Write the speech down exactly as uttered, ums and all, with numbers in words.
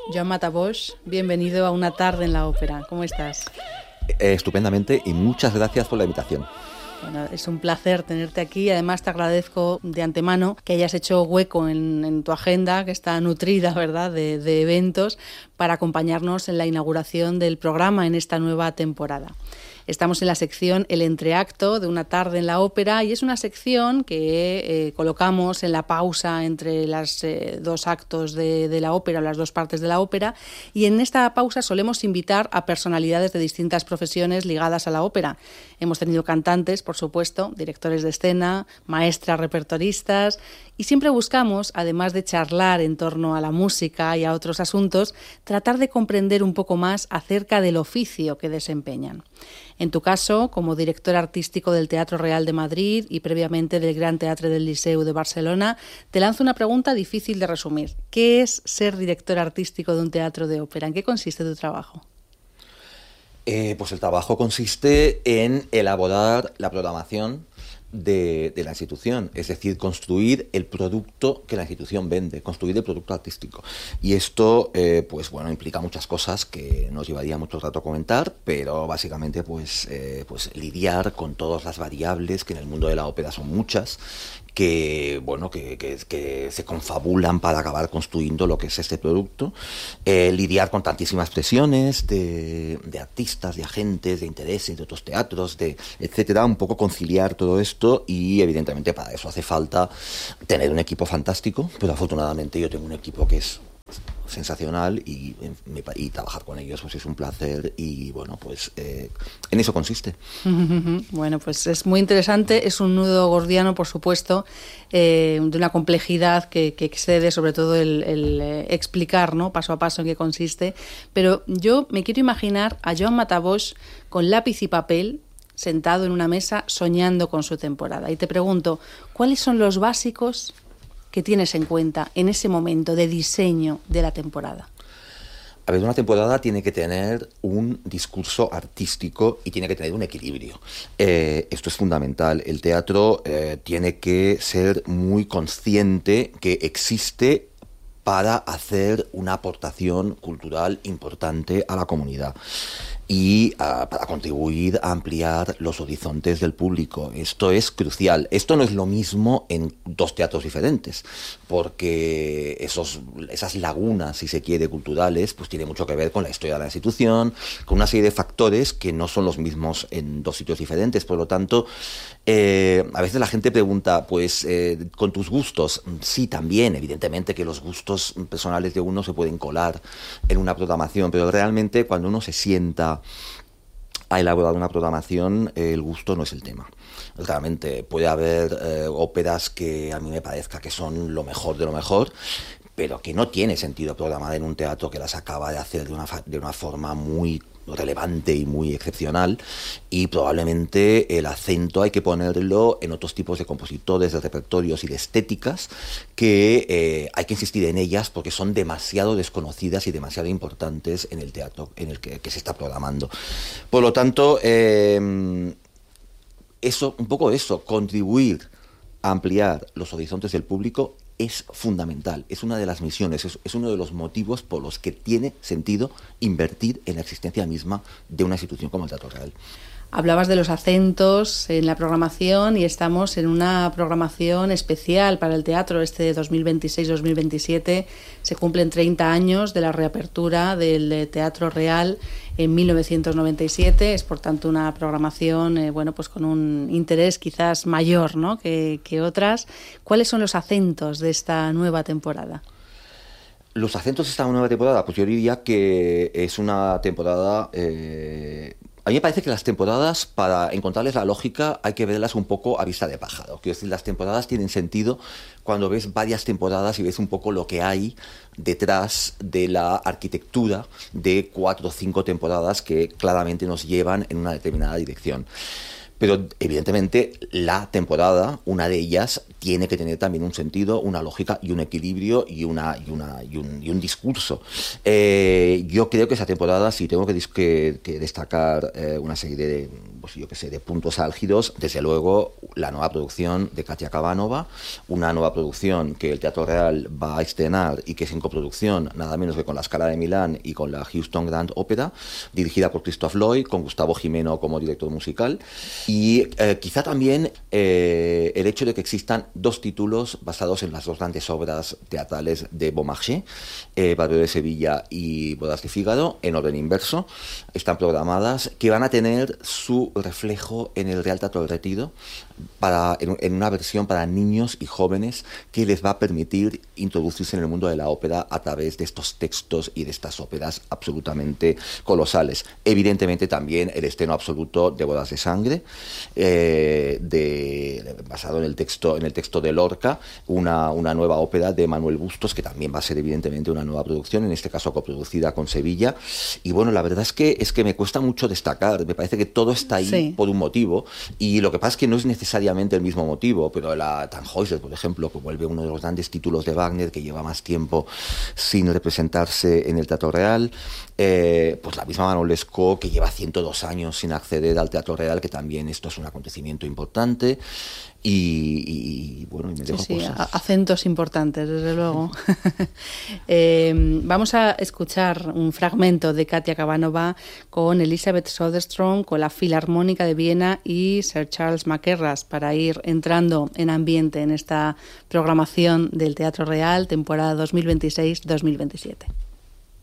Joan Matabosch, bienvenido a Una tarde en la ópera. ¿Cómo estás? Eh, estupendamente y muchas gracias por la invitación. Bueno, es un placer tenerte aquí. Además, te agradezco de antemano que hayas hecho hueco en, en tu agenda, que está nutrida, ¿verdad?, de, de eventos, para acompañarnos en la inauguración del programa en esta nueva temporada. Estamos en la sección El Entreacto de Una tarde en la ópera y es una sección que eh, colocamos en la pausa entre los eh, dos actos de, de la ópera, las dos partes de la ópera, y en esta pausa solemos invitar a personalidades de distintas profesiones ligadas a la ópera. Hemos tenido cantantes, por supuesto, directores de escena, maestras repertoristas, y siempre buscamos, además de charlar en torno a la música y a otros asuntos, tratar de comprender un poco más acerca del oficio que desempeñan. En tu caso, como director artístico del Teatro Real de Madrid y previamente del Gran Teatre del Liceu de Barcelona, te lanzo una pregunta difícil de resumir. ¿Qué es ser director artístico de un teatro de ópera? ¿En qué consiste tu trabajo? Eh, pues el trabajo consiste en elaborar la programación de, de la institución, es decir, construir el producto que la institución vende, construir el producto artístico. Y esto, eh, pues bueno, implica muchas cosas que nos llevaría mucho rato a comentar, pero básicamente pues, eh, pues lidiar con todas las variables, que en el mundo de la ópera son muchas, que bueno que, que, que se confabulan para acabar construyendo lo que es este producto, eh, lidiar con tantísimas presiones de, de artistas, de agentes, de intereses, de otros teatros, de etcétera, un poco conciliar todo esto y evidentemente para eso hace falta tener un equipo fantástico, pero afortunadamente yo tengo un equipo que es sensacional y, y trabajar con ellos pues es un placer y bueno pues eh, en eso consiste. Bueno, pues es muy interesante, es un nudo gordiano, por supuesto, eh, de una complejidad que, que excede sobre todo el, el eh, explicar, ¿no?, paso a paso en qué consiste, pero yo me quiero imaginar a Joan Matabosch con lápiz y papel sentado en una mesa soñando con su temporada y te pregunto, ¿cuáles son los básicos que tienes en cuenta en ese momento de diseño de la temporada? A ver, una temporada tiene que tener un discurso artístico y tiene que tener un equilibrio. Eh, esto es fundamental. El teatro eh, tiene que ser muy consciente que existe para hacer una aportación cultural importante a la comunidad y uh, para contribuir a ampliar los horizontes del público. Esto es crucial. Esto no es lo mismo en dos teatros diferentes, porque esos, esas lagunas, si se quiere, culturales, pues tiene mucho que ver con la historia de la institución, con una serie de factores que no son los mismos en dos sitios diferentes. Por lo tanto, eh, a veces la gente pregunta, pues, eh, ¿con tus gustos? Sí, también, evidentemente que los gustos personales de uno se pueden colar en una programación, pero realmente cuando uno se sienta a elaborar una programación, eh, el gusto no es el tema. Realmente puede haber eh, óperas que a mí me parezca que son lo mejor de lo mejor, pero que no tiene sentido programar en un teatro que las acaba de hacer de una, de una forma muy relevante y muy excepcional, y probablemente el acento hay que ponerlo en otros tipos de compositores, de repertorios y de estéticas que eh, hay que insistir en ellas porque son demasiado desconocidas y demasiado importantes en el teatro en el que, que se está programando. Por lo tanto, eh, eso, un poco eso, contribuir a ampliar los horizontes del público es fundamental, es una de las misiones, es, es uno de los motivos por los que tiene sentido invertir en la existencia misma de una institución como el Teatro Real. Hablabas de los acentos en la programación y estamos en una programación especial para el teatro. Este dos mil veintiséis dos mil veintisiete se cumplen treinta años de la reapertura del Teatro Real en mil novecientos noventa y siete. Es por tanto una programación eh, bueno, pues con un interés quizás mayor, ¿no?, que, que otras. ¿Cuáles son los acentos de esta nueva temporada? Los acentos de esta nueva temporada, pues yo diría que es una temporada... Eh, A mí me parece que las temporadas, para encontrarles la lógica, hay que verlas un poco a vista de pájaro. Quiero decir, las temporadas tienen sentido cuando ves varias temporadas y ves un poco lo que hay detrás de la arquitectura de cuatro o cinco temporadas que claramente nos llevan en una determinada dirección. Pero evidentemente la temporada, una de ellas, tiene que tener también un sentido, una lógica y un equilibrio y, una, y, una, y, un, y un discurso. Eh, yo creo que esa temporada, si tengo que, que, que destacar eh, una serie de, pues yo qué sé, de puntos álgidos, desde luego la nueva producción de Katia Kavanova, una nueva producción que el Teatro Real va a estrenar y que es en coproducción nada menos que con la Scala de Milán y con la Houston Grand Opera, dirigida por Christoph Lloyd, con Gustavo Jimeno como director musical. Y eh, quizá también eh, el hecho de que existan dos títulos basados en las dos grandes obras teatrales de Beaumarchais, eh, Barbero de Sevilla y Bodas de Fígaro, en orden inverso, están programadas, que van a tener su reflejo en el Real Teatro del Retiro, para, en, en una versión para niños y jóvenes que les va a permitir introducirse en el mundo de la ópera a través de estos textos y de estas óperas absolutamente colosales. Evidentemente también el estreno absoluto de Bodas de Sangre, eh, de, basado en el texto en el texto de Lorca, una, una nueva ópera de Manuel Bustos, que también va a ser evidentemente una nueva producción, en este caso coproducida con Sevilla. Y bueno, la verdad es que, es que me cuesta mucho destacar, me parece que todo está ahí sí. por un motivo, y lo que pasa es que no es necesariamente el mismo motivo, pero la Tannhäuser, por ejemplo, que vuelve uno de los grandes títulos de Wagner, que lleva más tiempo sin representarse en el Teatro Real, eh, pues la misma Manuel Lescaut, que lleva ciento dos años sin acceder al Teatro Real, que también esto es un acontecimiento importante. Y, y bueno, y me dejo sí, sí, cosas. Acentos importantes, desde luego. eh, vamos a escuchar un fragmento de Katia Kavanova con Elizabeth Soderstrom, con la Filarmónica de Viena y Sir Charles Mackerras, para ir entrando en ambiente en esta programación del Teatro Real, temporada dos mil veintiséis dos mil veintisiete.